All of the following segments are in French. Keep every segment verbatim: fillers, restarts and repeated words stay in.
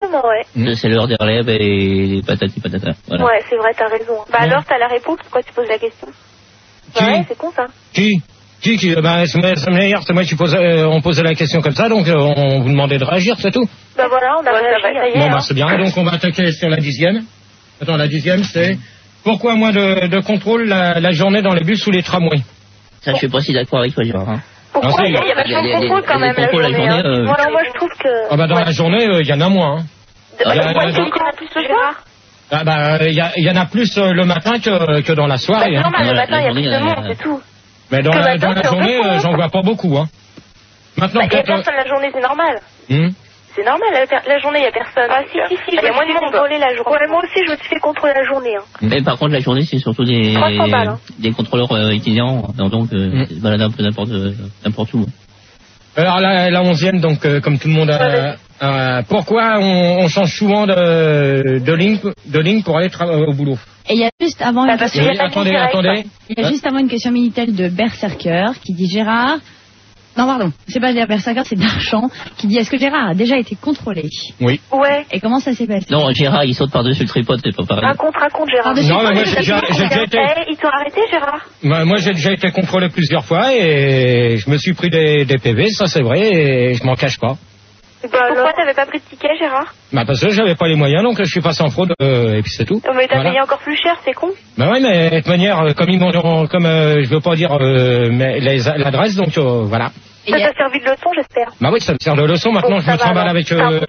exactement, ouais. Mmh. C'est l'heure des relèves et patati patata. Voilà. Ouais, c'est vrai, t'as raison. Bah mmh. alors, t'as la réponse, pourquoi tu poses la question? Qui? Ouais, c'est con ça. Qui? Qui, qui, bah, c'est moi, c'est moi qui posais, euh, on posait la question comme ça, donc euh, on vous demandait de réagir, c'est tout. Bah voilà, on a ouais, réagi. Bon, bah c'est bien, donc on va attaquer sur la dixième. Attends, la dixième, c'est pourquoi moins de, de contrôle la, la journée dans les bus ou les tramways? Ça, je suis pas si d'accord avec toi, Gérard. Hein. Pourquoi? Il y a vachement de contrôle quand même la journée. Hein. Euh... Voilà, moi je trouve que... Ah bah dans ouais. la journée, il euh, y en a moins. Hein. Bah, il y, a, y, y en a plus ce soir. Ah bah il y, y en a plus euh, le matin que, que dans la soirée. Bah, hein. normal, le matin, il y a plus de monde, c'est tout. Mais dans, la, dans la journée, euh, j'en vois pas beaucoup. Hein. Maintenant, bah, il y a personne la journée, c'est normal. Hum. C'est normal, la, la journée, il y a personne. Ah si, si, si, il y a moins de monde. Contrôler la journée. Ouais, moi aussi, je me suis fait contrôler la journée. Hein. Mais par contre, la journée, c'est surtout des, balles, hein. des contrôleurs euh, itinérants. Donc, euh, hum. ils baladent un peu n'importe, n'importe où. Alors, la, la onzième, donc, euh, comme tout le monde a... Ouais. Euh, pourquoi on, on change souvent de, de, ligne, de ligne pour aller au boulot? Et il y a juste avant bah, une question... Oui, attendez, attendez. Il y a juste avant une question Minitel de Berserker qui dit Gérard... Non, pardon, c'est pas Berserker, c'est Darchamp qui dit est-ce que Gérard a déjà été contrôlé? Oui. Ouais. Et comment ça s'est passé? Non, Gérard, il saute par-dessus le tripode, c'est pas pareil. Raconte, raconte, Gérard. Non, mais moi, j'ai déjà, j'ai déjà été... Ils t'ont arrêté, Gérard? Bah, moi, j'ai déjà été contrôlé plusieurs fois et je me suis pris des, des P V, ça c'est vrai, et je m'en cache pas. Bah, pourquoi t'avais pas pris de ticket, Gérard? Bah parce que j'avais pas les moyens, donc je suis passé en fraude, euh, et puis c'est tout. Non, mais t'as voilà. payé encore plus cher, c'est con. Bah ouais, mais de toute manière, comme ils m'ont, comme euh, je veux pas dire euh, mais les, l'adresse, donc euh, voilà. Ça t'a servi de leçon, j'espère. Bah oui, ça me sert de leçon. Maintenant, bon, je, me va, trimballe avec, euh,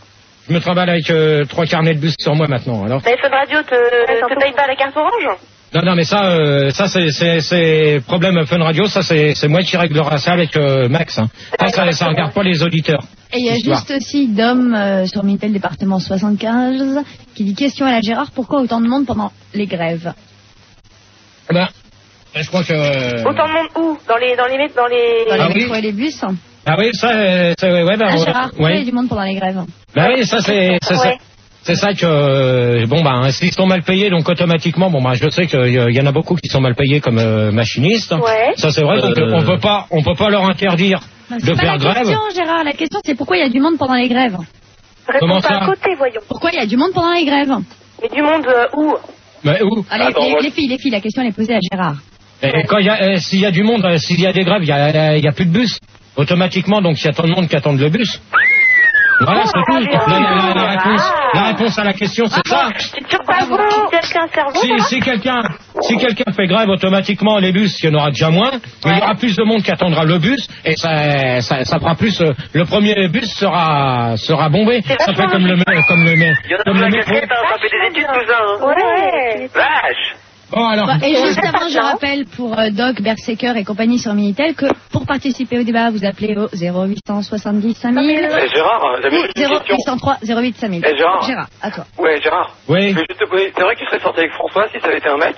je me trimballe avec euh, trois carnets de bus sur moi maintenant. Alors. Mais Fun Radio te, ouais, te paye pas la carte orange? Non, non, mais ça, euh, ça c'est, c'est, c'est problème Fun Radio. Ça, c'est, c'est moi qui réglera ça avec euh, Max. Hein. Ça, ça, ça regarde pas les auditeurs. Et il y a histoire. juste aussi Dom euh, sur Minitel département soixante-quinze qui dit question à la Gérard, pourquoi autant de monde pendant les grèves? Bah, je crois que. Euh... Autant de monde où? Dans les, dans les, dans les. Dans les ah, métros oui. et les bus. Ah oui, ça, ça ouais, bah, ah, Gérard, pourquoi ouais. il y a du monde pendant les grèves? Bah oui, ça c'est, c'est, ouais. c'est ça que bon bah s'ils sont mal payés, donc automatiquement, bon bah je sais qu'il y, y en a beaucoup qui sont mal payés comme euh, machinistes. Ouais. Ça c'est vrai, donc euh... on peut pas, on peut pas leur interdire bah, de faire grève. C'est pas la question, Gérard. La question c'est pourquoi il y a du monde pendant les grèves. Réponds pas à côté, voyons. Pourquoi il y a du monde pendant les grèves? Mais du monde euh, où? Mais où? Allez, Attends, les, moi... les filles, les filles, la question elle est posée à Gérard. Et ouais. quand il y a, euh, s'il y a du monde, euh, s'il y a des grèves, il y a, il y a plus de bus. Automatiquement, donc il y a tant de monde qui attendent le bus. Voilà, c'est tout. La, la, la, la, réponse, la réponse à la question, c'est ah, ça. C'est sûr pas vous. Quelqu'un cerveau. Si, si quelqu'un, si quelqu'un fait grève, automatiquement les bus, il y en aura déjà moins. Mais ouais. il y aura plus de monde qui attendra le bus et ça, ça, ça fera plus. Euh, le premier bus sera, sera bombé. Ça fait comme le, comme le, comme le métro. Ça fait des études tout ça. Hein. Ouais. Vache. Bon, alors. Bah, et juste avant, je rappelle pour euh, Doc, Berserker et compagnie sur Minitel que pour participer au débat, vous appelez au zéro huit cent soixante-dix cinq mille. Eh, Gérard, j'avais une zéro question. huit cent trois zéro huit cinq mille. Eh, Gérard. Gérard, à toi. Ouais, Gérard. Oui. Je vais juste te poser. C'est vrai que tu serais sorti avec François si ça avait été un mec?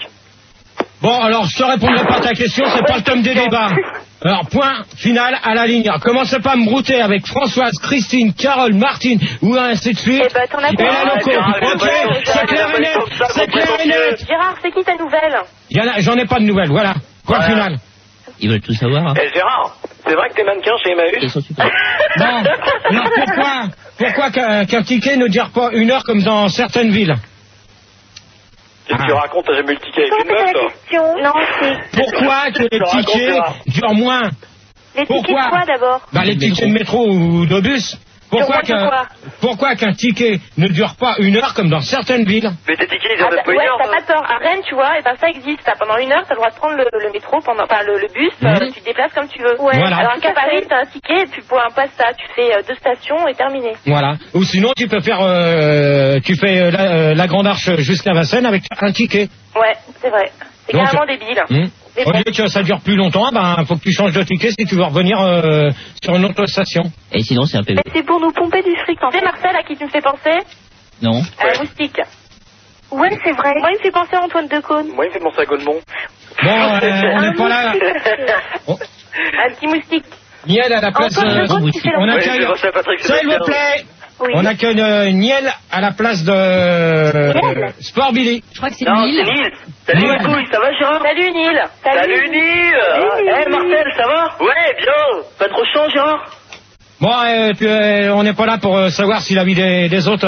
Bon, alors, je te répondrai pas à ta question, c'est pas le thème des débats. Alors, point final à la ligne. Alors, commencez pas à me brouter avec Françoise, Christine, Carole, Martine, ou ainsi de suite. Eh ben, t'en as et la loco. Ok, c'est clair et net, c'est clair et net. Gérard, c'est qui ta nouvelle? Y en a, j'en ai pas de nouvelles, voilà. Point voilà. final. Ils veulent tout savoir. Hein. Eh, Gérard, c'est vrai que t'es mannequin chez Emmaüs? Bon, alors pourquoi, pourquoi qu'un, qu'un ticket ne dure pas une heure comme dans certaines villes? Qu'est-ce que tu racontes? T'as jamais eu le ticket avec une meuf, toi? Non, c'est... Pourquoi que les tickets durent moins? Les tickets de quoi, d'abord? Bah, les tickets de métro ou de bus. Pourquoi qu'un, pourquoi qu'un ticket ne dure pas une heure comme dans certaines villes? Mais tes tickets, ils durent ah, pas une ouais, heure. Ouais, t'as pas tort. À Rennes, tu vois, et ben ça existe. T'as pendant une heure, t'as le droit de prendre le, le métro, pendant, enfin le, le bus, mmh. euh, tu te déplaces comme tu veux. Ouais. Voilà. Alors qu'à Paris, t'as un ticket, tu pour un passe ça, tu fais euh, deux stations et terminé. Voilà. Ou sinon, tu peux faire, euh, tu fais euh, la, euh, la Grande Arche jusqu'à Vincennes avec un ticket. Ouais, c'est vrai. C'est Donc, carrément débile. Mmh. Au lieu que ça dure plus longtemps, ben faut que tu changes de ticket si tu veux revenir euh, sur une autre station. Et sinon c'est un P V. Mais c'est pour nous pomper du fric. Tu sais Marcel à qui tu me fais penser? Non. À ouais. Moustique. Ouais, c'est vrai. Moi il me fait penser à Antoine Decaune. Moi il me fait penser à Gaudemont. Bon, euh, on n'est pas là. Oh. Un petit moustique. Niel à la place. Euh, on accueille. S'il vous plaît. Oui. On accueille euh, Niel à la place de euh, Sport Billy. Je crois que c'est non, Nil. C'est Nil. Salut les couilles, ça va Gérard? Salut Nil. Salut, Salut Nil. Eh hey, Marcel, ça va? Ouais, bien. Pas trop chaud Gérard? Bon, euh, tu, euh, on n'est pas là pour euh, savoir si la vie des, des autres